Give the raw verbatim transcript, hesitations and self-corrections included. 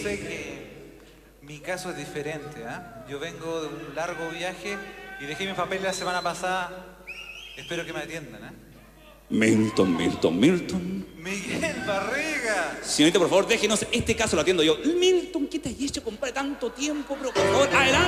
sé que mi caso es diferente, ¿eh? Yo vengo de un largo viaje y dejé mi papel la semana pasada. Espero que me atiendan, ¿eh? Milton, Milton, Milton. Miguel Barriga. Señorita, por favor, déjenos. Este caso lo atiendo yo. Milton, ¿qué te has hecho, compadre, tanto tiempo? Pero por favor, adelante.